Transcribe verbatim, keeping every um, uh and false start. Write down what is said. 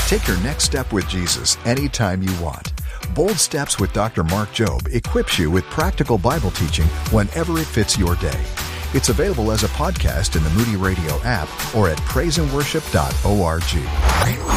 Take your next step with Jesus anytime you want. Bold Steps with Doctor Mark Jobe equips you with practical Bible teaching whenever it fits your day. It's available as a podcast in the Moody Radio app or at praise and worship dot org.